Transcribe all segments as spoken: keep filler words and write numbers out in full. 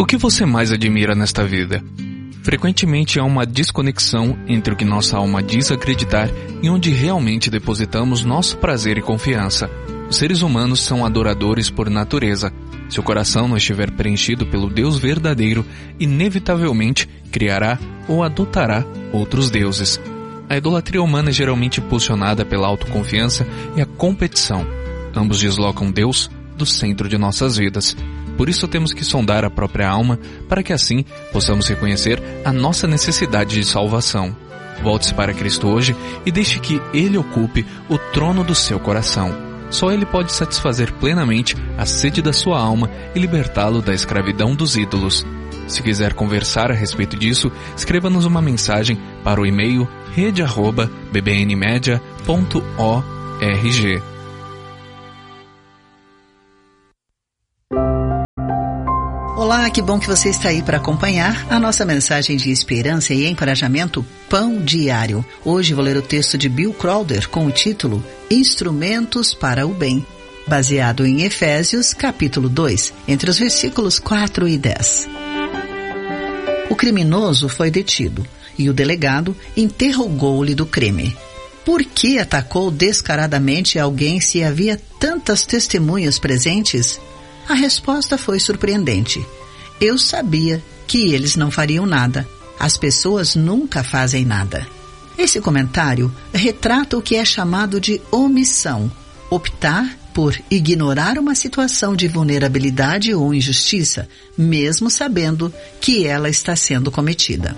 O que você mais admira nesta vida? Frequentemente há uma desconexão entre o que nossa alma diz acreditar e onde realmente depositamos nosso prazer e confiança. Os seres humanos são adoradores por natureza. Se o coração não estiver preenchido pelo Deus verdadeiro, inevitavelmente criará ou adotará outros deuses. A idolatria humana é geralmente impulsionada pela autoconfiança e a competição. Ambos deslocam Deus do centro de nossas vidas. Por isso temos que sondar a própria alma, para que assim possamos reconhecer a nossa necessidade de salvação. Volte-se para Cristo hoje e deixe que Ele ocupe o trono do seu coração. Só Ele pode satisfazer plenamente a sede da sua alma e libertá-lo da escravidão dos ídolos. Se quiser conversar a respeito disso, escreva-nos uma mensagem para o e-mail rede arroba b b n media ponto org. Olá, que bom que você está aí para acompanhar a nossa mensagem de esperança e encorajamento Pão Diário. Hoje vou ler o texto de Bill Crowder com o título Instrumentos para o Bem, baseado em Efésios capítulo dois, entre os versículos quatro e dez. O criminoso foi detido e o delegado interrogou-lhe do crime. Por que atacou descaradamente alguém se havia tantas testemunhas presentes? A resposta foi surpreendente. Eu sabia que eles não fariam nada. As pessoas nunca fazem nada. Esse comentário retrata o que é chamado de omissão, optar por ignorar uma situação de vulnerabilidade ou injustiça, mesmo sabendo que ela está sendo cometida.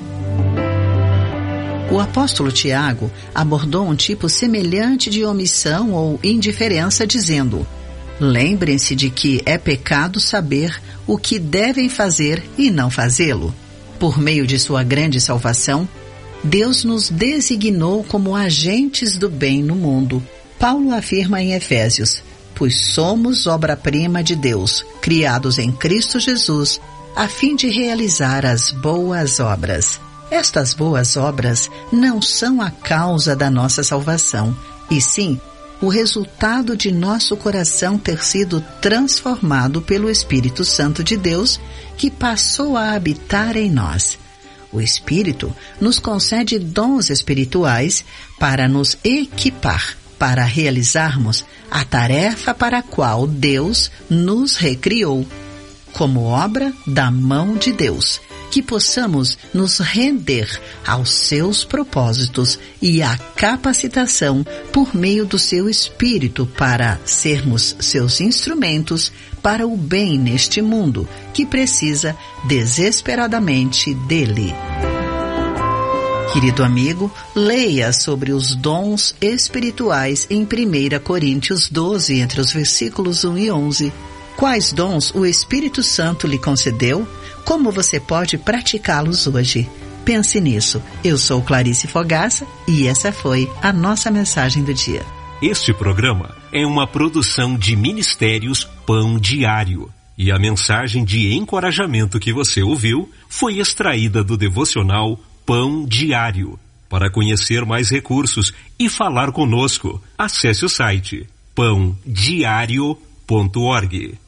O apóstolo Tiago abordou um tipo semelhante de omissão ou indiferença, dizendo: lembrem-se de que é pecado saber o que devem fazer e não fazê-lo. Por meio de sua grande salvação, Deus nos designou como agentes do bem no mundo. Paulo afirma em Efésios: pois somos obra-prima de Deus, criados em Cristo Jesus, a fim de realizar as boas obras. Estas boas obras não são a causa da nossa salvação, e sim o resultado de nosso coração ter sido transformado pelo Espírito Santo de Deus, que passou a habitar em nós. O Espírito nos concede dons espirituais para nos equipar, para realizarmos a tarefa para a qual Deus nos recriou, como obra da mão de Deus, que possamos nos render aos seus propósitos e à capacitação por meio do seu Espírito para sermos seus instrumentos para o bem neste mundo, que precisa desesperadamente dele. Querido amigo, leia sobre os dons espirituais em primeira Coríntios doze, entre os versículos um e onze. Quais dons o Espírito Santo lhe concedeu? Como você pode praticá-los hoje? Pense nisso. Eu sou Clarice Fogaça e essa foi a nossa mensagem do dia. Este programa é uma produção de Ministérios Pão Diário. E a mensagem de encorajamento que você ouviu foi extraída do devocional Pão Diário. Para conhecer mais recursos e falar conosco, acesse o site pão diário ponto org.